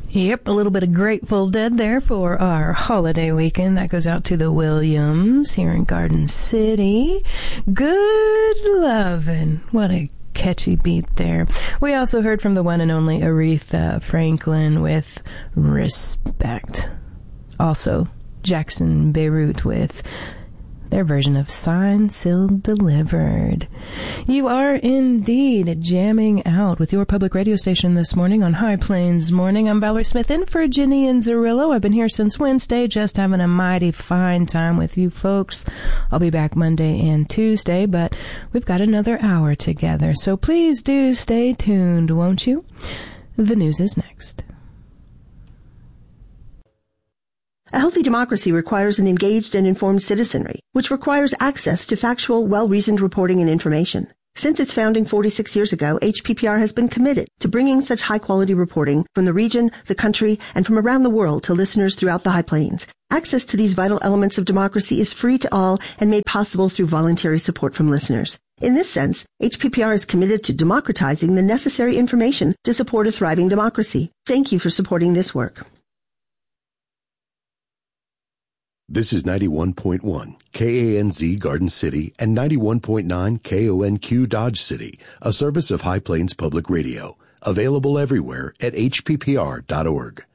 Yep, a little bit of Grateful Dead there for our holiday weekend. That goes out to the Williams here in Garden City. Good lovin'. What a catchy beat there. We also heard from the one and only Aretha Franklin with Respect. Also, Jackson Beirut with their version of Signed, Sealed, Delivered. You are indeed jamming out with your public radio station this morning on High Plains Morning. I'm Valerie Smith in for Ginny and Zerillo. I've been here since Wednesday, just having a mighty fine time with you folks. I'll be back Monday and Tuesday, but we've got another hour together. So please do stay tuned, won't you? The news is next. A healthy democracy requires an engaged and informed citizenry, which requires access to factual, well-reasoned reporting and information. Since its founding 46 years ago, HPPR has been committed to bringing such high-quality reporting from the region, the country, and from around the world to listeners throughout the High Plains. Access to these vital elements of democracy is free to all and made possible through voluntary support from listeners. In this sense, HPPR is committed to democratizing the necessary information to support a thriving democracy. Thank you for supporting this work. This is 91.1 KANZ Garden City and 91.9 KONQ Dodge City, a service of High Plains Public Radio, available everywhere at hppr.org.